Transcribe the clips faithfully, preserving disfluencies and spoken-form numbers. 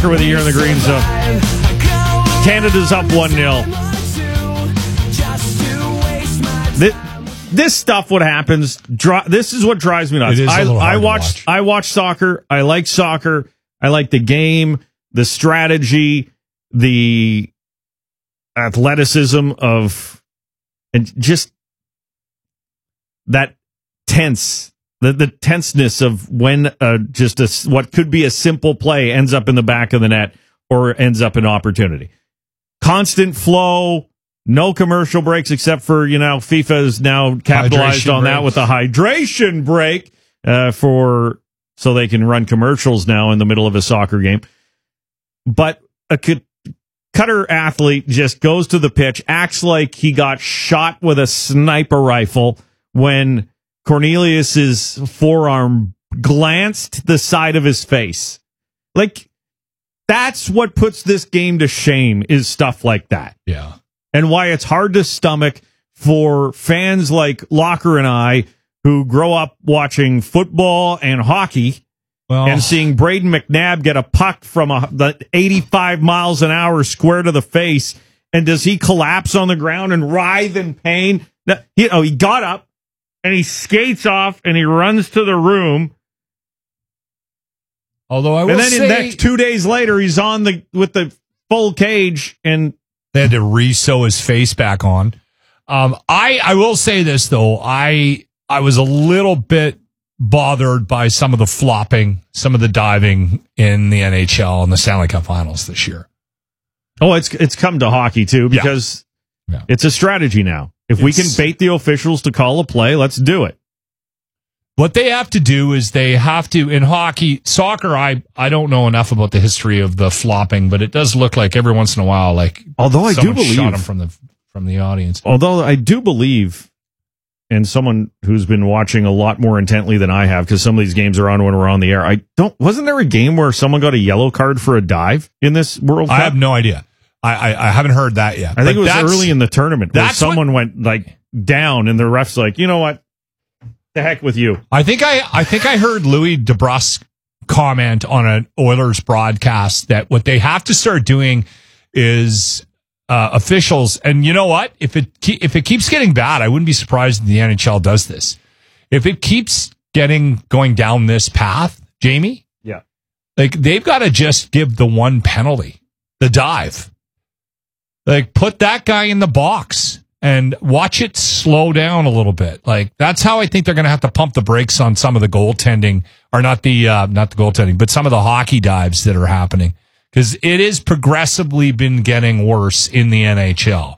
With a year in the green zone. Canada's up one nil. This, this stuff, what happens, dri- this is what drives me nuts. It is I, a little hard I to watch, watch. I watch soccer. I like soccer. I like the game, the strategy, the athleticism of, and just that tense, the, the tenseness of when uh, just a, what could be a simple play ends up in the back of the net or ends up in opportunity. Constant flow, no commercial breaks except for, you know, FIFA is now capitalized Hydration on that break. with a hydration break uh, for so they can run commercials now in the middle of a soccer game. But a c- Cutter athlete just goes to the pitch, acts like he got shot with a sniper rifle when Cornelius's forearm glanced the side of his face. Like, that's what puts this game to shame, is stuff like that. Yeah. And why it's hard to stomach for fans like Locker and I, who grow up watching football and hockey, Well, and seeing Braden McNabb get a puck from a, the eighty-five miles an hour square to the face, and does he collapse on the ground and writhe in pain? No, you know, he got up and he skates off and he runs to the room. although I will And then say in next two days later, he's on the with the full cage, and they had to re-sew his face back on. Um, I I will say this though, I I was a little bit bothered by some of the flopping, some of the diving in the N H L and the Stanley Cup Finals this year. oh, it's it's come to hockey too, because Yeah. Yeah. it's a strategy now. If we can It's- bait the officials to call a play, let's do it. What they have to do is they have to, in hockey, soccer, I, I don't know enough about the history of the flopping, but it does look like every once in a while, like Although I do someone believe, shot him from the from the audience. although I do believe, and someone who's been watching a lot more intently than I have, because some of these games are on when we're on the air. I don't. Wasn't there a game where someone got a yellow card for a dive in this World Cup? I have no idea. I, I, I haven't heard that yet. I think But it was that's- early in the tournament where that's someone went like down, and the ref's like, you know what, the heck with you. I think I, I think I heard Louis DeBrusque comment on an Oilers broadcast that what they have to start doing is uh, officials. And you know what? If it ke- if it keeps getting bad, I wouldn't be surprised if the N H L does this. If it keeps getting going down this path, Jamie, Yeah. like they've got to just give the one penalty, the dive. Like put that guy in the box and watch it slow down a little bit. Like that's how I think they're going to have to pump the brakes on some of the goaltending, or not the uh, not the goaltending, but some of the hockey dives that are happening, because it is progressively been getting worse in the N H L.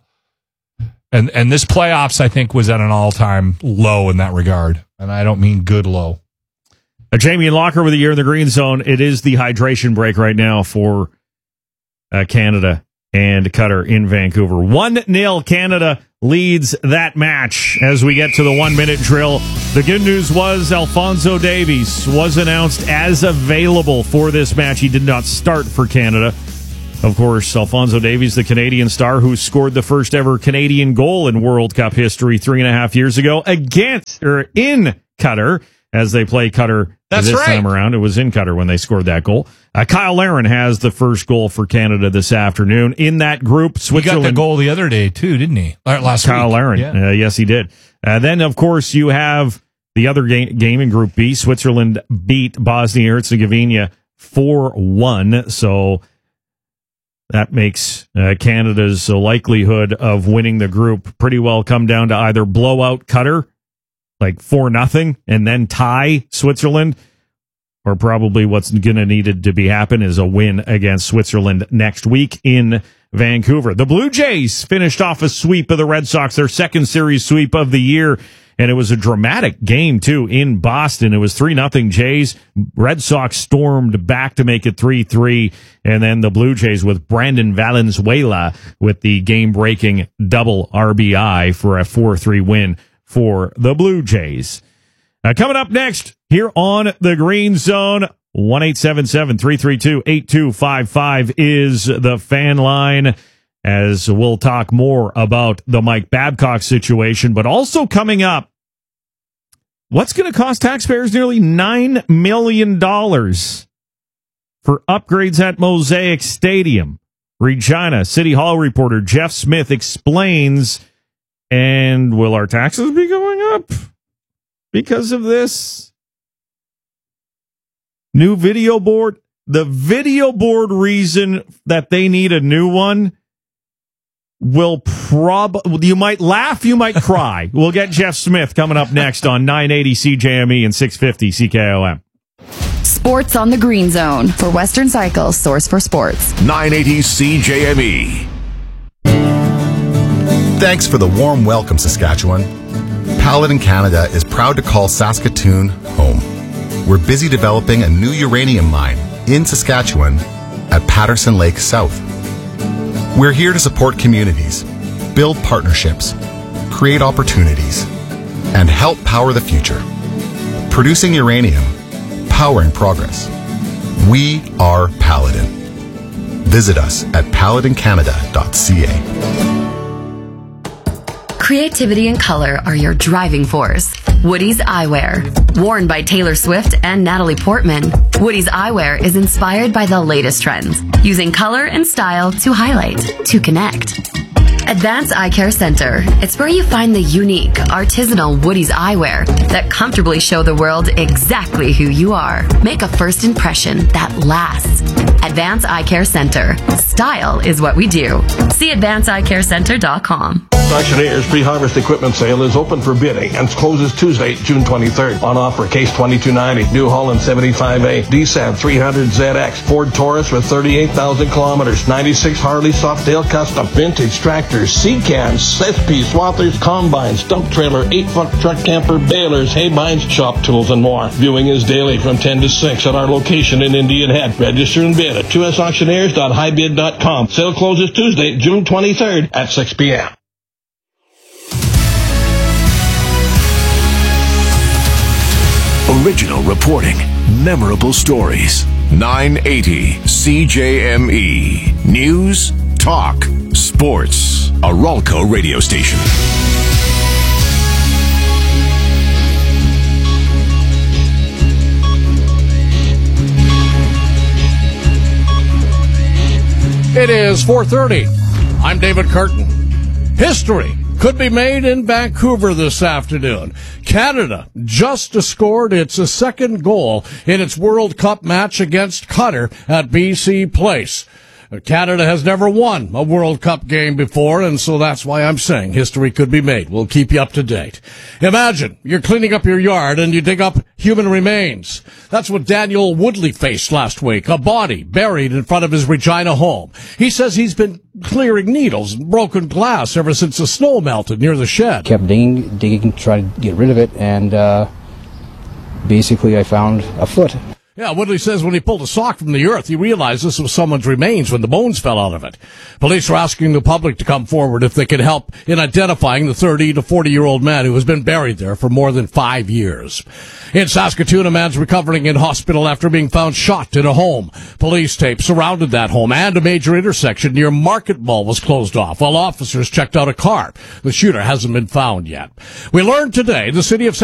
And and this playoffs, I think, was at an all time low in that regard, and I don't mean good low. Uh, Jamie and Locker with a year in the green zone. It is the hydration break right now for uh, Canada and Cutter in Vancouver. one nil Canada leads that match as we get to the one-minute drill. The good news was Alphonso Davies was announced as available for this match. He did not start for Canada. Of course, Alphonso Davies, the Canadian star who scored the first ever Canadian goal in World Cup history three and a half years ago against or in Qatar as they play Qatar That's this right. time around. It was in Qatar when they scored that goal. Uh, Kyle Larin has the first goal for Canada this afternoon. In that group, He got Switzerland. the goal the other day too, didn't he? Or Last Kyle week. Larin. Yeah. Uh, yes, he did. Uh, then, of course, you have the other game, game in Group B. Switzerland beat Bosnia-Herzegovina four one. So that makes uh, Canada's likelihood of winning the group pretty well come down to either blowout Qatar, like four nothing, and then tie Switzerland, or probably what's going to needed to be happen is a win against Switzerland next week in Vancouver. The Blue Jays finished off a sweep of the Red Sox, their second series sweep of the year, and it was a dramatic game, too, in Boston. It was three nothing Jays. Red Sox stormed back to make it three three, and then the Blue Jays with Brandon Valenzuela with the game-breaking double R B I for a four three win for the Blue Jays. Uh, coming up next here on the Green Zone, one eight seven seven, three three two, eight two five five is the fan line, as we'll talk more about the Mike Babcock situation, but also coming up, what's going to cost taxpayers nearly nine million dollars for upgrades at Mosaic Stadium. Regina City Hall reporter Jeff Smith explains, and will our taxes be going up because of this? New video board. The video board reason that they need a new one will prob you might laugh, you might cry. We'll get Jeff Smith coming up next on nine eighty C J M E and six fifty C K O M. Sports on the Green Zone for Western Cycle's source for sports. nine eighty C J M E. Thanks for the warm welcome, Saskatchewan. Paladin Canada is proud to call Saskatoon home. We're busy developing a new uranium mine in Saskatchewan at Patterson Lake South. We're here to support communities, build partnerships, create opportunities, and help power the future. Producing uranium, powering progress. We are Paladin. Visit us at paladin canada dot c a. Creativity and color are your driving force. Woody's Eyewear. Worn by Taylor Swift and Natalie Portman, Woody's Eyewear is inspired by the latest trends, using color and style to highlight, to connect. Advanced Eye Care Center. It's where you find the unique, artisanal Woody's eyewear that comfortably show the world exactly who you are. Make a first impression that lasts. Advanced Eye Care Center. Style is what we do. See advanced eye care center dot com. Auctioneer's pre-harvest equipment sale is open for bidding and closes Tuesday, June twenty-third. On offer, Case twenty-two ninety, New Holland seventy-five A, D S A D three hundred Z X, Ford Taurus with thirty-eight thousand kilometers, ninety-six Harley Softail Custom, vintage tractors, seed cans, S P, swathers, combines, dump trailer, eight-foot truck camper, balers, hay binds, shop tools, and more. Viewing is daily from ten to six at our location in Indian Head. Register and bid at two s auctioneers dot high bid dot com. Sale closes Tuesday, June twenty-third at six p.m. Original reporting, memorable stories. nine eighty C J M E. News, talk, sports. A Ralco radio station. It is four thirty. I'm David Curtin. History could be made in Vancouver this afternoon. Canada just scored its second goal in its World Cup match against Qatar at B C Place. Canada has never won a World Cup game before, and so that's why I'm saying history could be made. We'll keep you up to date. Imagine you're cleaning up your yard and you dig up human remains. That's what Daniel Woodley faced last week, a body buried in front of his Regina home. He says he's been clearing needles and broken glass ever since the snow melted near the shed. Kept digging, digging, trying to get rid of it, and uh, basically I found a foot. Yeah, Woodley says when he pulled a sock from the earth, he realized this was someone's remains when the bones fell out of it. Police are asking the public to come forward if they can help in identifying the thirty to forty-year-old man who has been buried there for more than five years. In Saskatoon, a man's recovering in hospital after being found shot in a home. Police tape surrounded that home, and a major intersection near Market Mall was closed off while officers checked out a car. The shooter hasn't been found yet. We learned today the city of